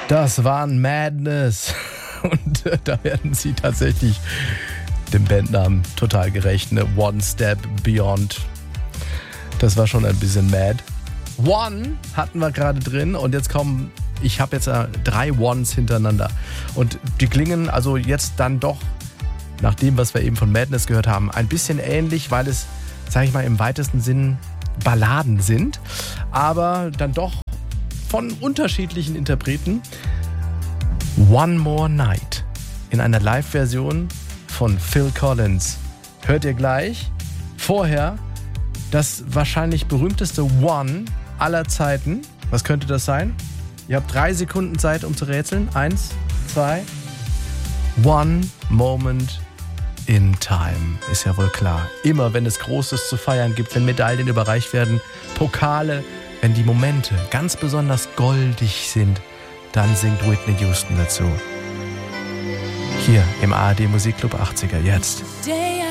Das waren Madness. Und da werden sie tatsächlich dem Bandnamen total gerecht. Ne? One Step Beyond. Das war schon ein bisschen mad. One hatten wir gerade drin und jetzt kommen, ich habe jetzt 3 Ones hintereinander. Und die klingen also jetzt dann doch, nach dem, was wir eben von Madness gehört haben, ein bisschen ähnlich, weil es, sage ich mal, im weitesten Sinn Balladen sind, aber dann doch von unterschiedlichen Interpreten. One More Night in einer Live-Version von Phil Collins. Hört ihr gleich. Vorher das wahrscheinlich berühmteste One aller Zeiten. Was könnte das sein? Ihr habt 3 Sekunden Zeit, um zu rätseln. 1, 2. One Moment in Time. Ist ja wohl klar. Immer wenn es Großes zu feiern gibt, wenn Medaillen überreicht werden, Pokale, wenn die Momente ganz besonders goldig sind, dann singt Whitney Houston dazu. Hier im ARD Musikclub 80er jetzt.